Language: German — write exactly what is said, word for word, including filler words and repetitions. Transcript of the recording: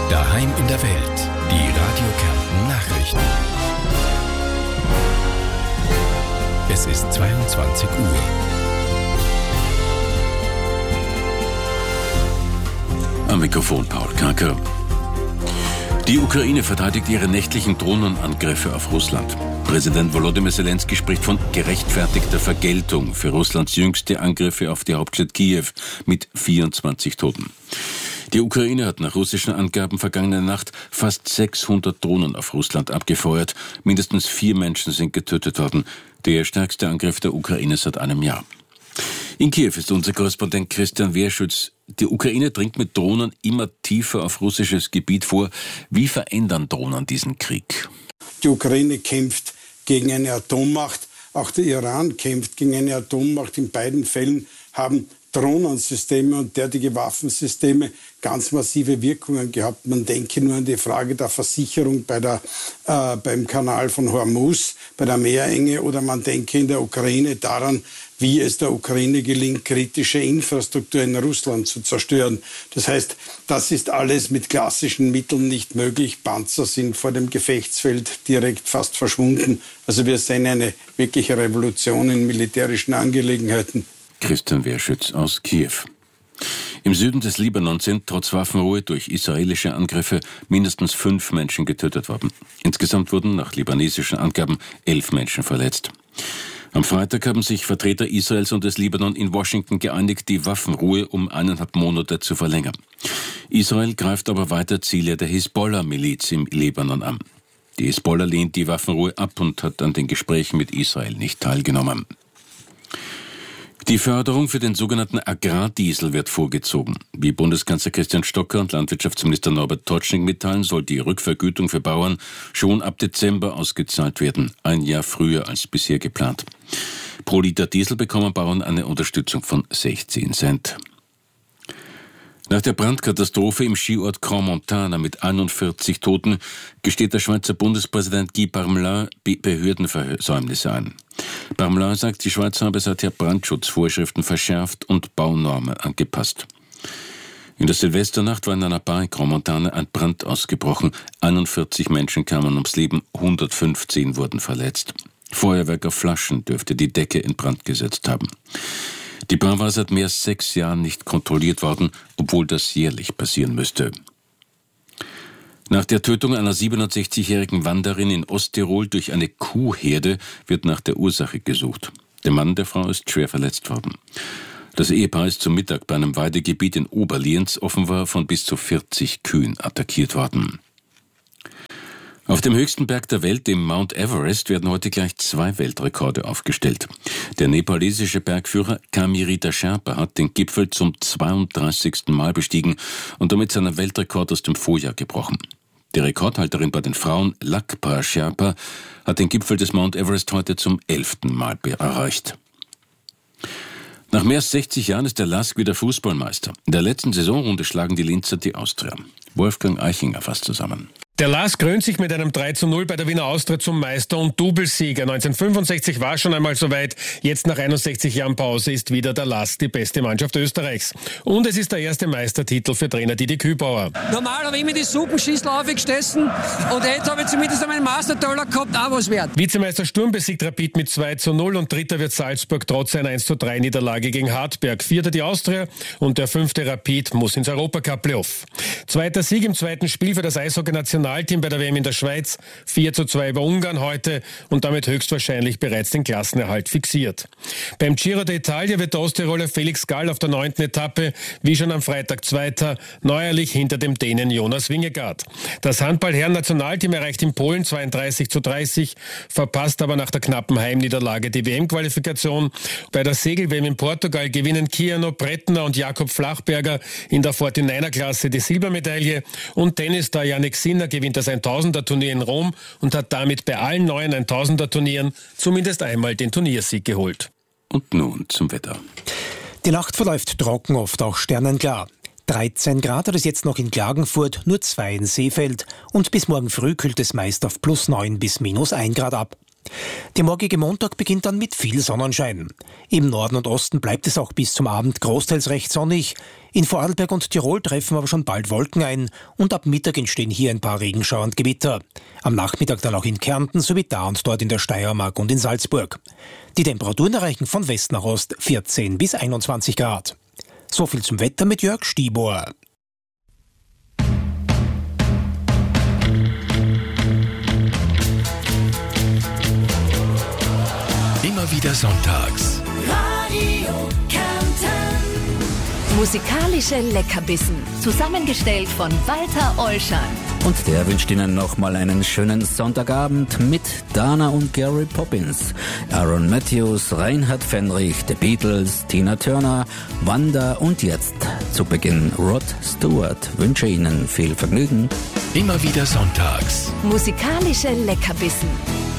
Daheim in der Welt. Die Radio Kärnten Nachrichten. Es ist zweiundzwanzig Uhr. Am Mikrofon Paul Kacker. Die Ukraine verteidigt ihre nächtlichen Drohnenangriffe auf Russland. Präsident Volodymyr Zelensky spricht von gerechtfertigter Vergeltung für Russlands jüngste Angriffe auf die Hauptstadt Kiew mit vierundzwanzig Toten. Die Ukraine hat nach russischen Angaben vergangene Nacht fast sechshundert Drohnen auf Russland abgefeuert. Mindestens vier Menschen sind getötet worden. Der stärkste Angriff der Ukraine seit einem Jahr. In Kiew ist unser Korrespondent Christian Wehrschütz. Die Ukraine dringt mit Drohnen immer tiefer auf russisches Gebiet vor. Wie verändern Drohnen diesen Krieg? Die Ukraine kämpft gegen eine Atommacht. Auch der Iran kämpft gegen eine Atommacht. In beiden Fällen haben Drohnensysteme und derartige Waffensysteme ganz massive Wirkungen gehabt. Man denke nur an die Frage der Versicherung bei der, äh, beim Kanal von Hormuz, bei der Meerenge, oder man denke in der Ukraine daran, wie es der Ukraine gelingt, kritische Infrastruktur in Russland zu zerstören. Das heißt, das ist alles mit klassischen Mitteln nicht möglich. Panzer sind vor dem Gefechtsfeld direkt fast verschwunden. Also wir sehen eine wirkliche Revolution in militärischen Angelegenheiten. Christian Wehrschütz aus Kiew. Im Süden des Libanon sind trotz Waffenruhe durch israelische Angriffe mindestens fünf Menschen getötet worden. Insgesamt wurden nach libanesischen Angaben elf Menschen verletzt. Am Freitag haben sich Vertreter Israels und des Libanon in Washington geeinigt, die Waffenruhe um eineinhalb Monate zu verlängern. Israel greift aber weiter Ziele der Hisbollah-Miliz im Libanon an. Die Hisbollah lehnt die Waffenruhe ab und hat an den Gesprächen mit Israel nicht teilgenommen. Die Förderung für den sogenannten Agrardiesel wird vorgezogen. Wie Bundeskanzler Christian Stocker und Landwirtschaftsminister Norbert Totschnig mitteilen, soll die Rückvergütung für Bauern schon ab Dezember ausgezahlt werden, ein Jahr früher als bisher geplant. Pro Liter Diesel bekommen Bauern eine Unterstützung von sechzehn Cent. Nach der Brandkatastrophe im Skiort Crans-Montana mit einundvierzig Toten gesteht der Schweizer Bundespräsident Guy Parmelin Behördenversäumnisse ein. Parmelin sagt, die Schweiz habe seither Brandschutzvorschriften verschärft und Baunormen angepasst. In der Silvesternacht war in einer Bar in Crans-Montana ein Brand ausgebrochen. einundvierzig Menschen kamen ums Leben, hundertfünfzehn wurden verletzt. Feuerwerk auf Flaschen dürfte die Decke in Brand gesetzt haben. Die Bar war seit mehr als sechs Jahren nicht kontrolliert worden, obwohl das jährlich passieren müsste. Nach der Tötung einer siebenundsechzigjährigen Wanderin in Osttirol durch eine Kuhherde wird nach der Ursache gesucht. Der Mann der Frau ist schwer verletzt worden. Das Ehepaar ist zum Mittag bei einem Weidegebiet in Oberlienz offenbar von bis zu vierzig Kühen attackiert worden. Auf dem höchsten Berg der Welt, dem Mount Everest, werden heute gleich zwei Weltrekorde aufgestellt. Der nepalesische Bergführer Kamirita Sherpa hat den Gipfel zum zweiunddreißigsten Mal bestiegen und damit seinen Weltrekord aus dem Vorjahr gebrochen. Die Rekordhalterin bei den Frauen, Lakpa Sherpa, hat den Gipfel des Mount Everest heute zum elften Mal erreicht. Nach mehr als sechzig Jahren ist der L A S K wieder Fußballmeister. In der letzten Saisonrunde schlagen die Linzer die Austria. Wolfgang Eichinger fasst zusammen. Der L A S K krönt sich mit einem drei zu null bei der Wiener Austria zum Meister und Doublesieger. neunzehnhundertfünfundsechzig war schon einmal soweit. Jetzt nach einundsechzig Jahren Pause ist wieder der L A S K die beste Mannschaft Österreichs. Und es ist der erste Meistertitel für Trainer Didi Kübauer. Normal habe ich immer die Suppenschüssel aufgestessen und jetzt habe ich zumindest einmal einen Meistertaler gehabt, auch was wert. Vizemeister Sturm besiegt Rapid mit zwei zu null und dritter wird Salzburg trotz einer eins zu drei Niederlage gegen Hartberg. Vierter die Austria und der fünfte Rapid muss ins Europacup-Playoff. Zweiter Sieg im zweiten Spiel für das Eishockey-Nationalteam bei der W M in der Schweiz. vier zu zwei über Ungarn heute und damit höchstwahrscheinlich bereits den Klassenerhalt fixiert. Beim Giro d'Italia wird der Osttiroler Felix Gall auf der neunten Etappe wie schon am Freitag Zweiter, neuerlich hinter dem Dänen Jonas Vingegaard. Das Handball-Herren-Nationalteam erreicht in Polen zweiunddreißig zu dreißig, verpasst aber nach der knappen Heimniederlage die W M-Qualifikation. Bei der Segel-W M in Portugal gewinnen Kiano Brettner und Jakob Flachberger in der forty-niner-Klasse die Silbermedaille und Tennisstar Jannik Sinner gewinnt das Tausender-Turnier in Rom und hat damit bei allen neuen Tausender-Turnieren zumindest einmal den Turniersieg geholt. Und nun zum Wetter. Die Nacht verläuft trocken, oft auch sternenklar. dreizehn Grad hat es jetzt noch in Klagenfurt, nur zwei in Seefeld und bis morgen früh kühlt es meist auf plus neun bis minus ein Grad ab. Der morgige Montag beginnt dann mit viel Sonnenschein. Im Norden und Osten bleibt es auch bis zum Abend großteils recht sonnig. In Vorarlberg und Tirol treffen aber schon bald Wolken ein und ab Mittag entstehen hier ein paar Regenschauer und Gewitter. Am Nachmittag dann auch in Kärnten sowie da und dort in der Steiermark und in Salzburg. Die Temperaturen erreichen von West nach Ost vierzehn bis einundzwanzig Grad. So viel zum Wetter mit Jörg Stieber. Immer wieder sonntags. Radio Kärnten. Musikalische Leckerbissen. Zusammengestellt von Walter Olschan. Und der wünscht Ihnen nochmal einen schönen Sonntagabend mit Dana und Gary Poppins, Aaron Matthews, Reinhard Fendrich, The Beatles, Tina Turner, Wanda und jetzt zu Beginn Rod Stewart. Wünsche Ihnen viel Vergnügen. Immer wieder sonntags. Musikalische Leckerbissen.